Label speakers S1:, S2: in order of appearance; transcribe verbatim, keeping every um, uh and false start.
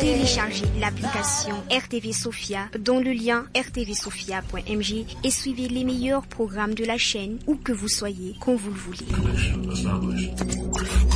S1: Téléchargez l'application R T V Sophia dans le lien r t v sophia point m j et suivez les meilleurs programmes de la chaîne où que vous soyez, quand vous le voulez.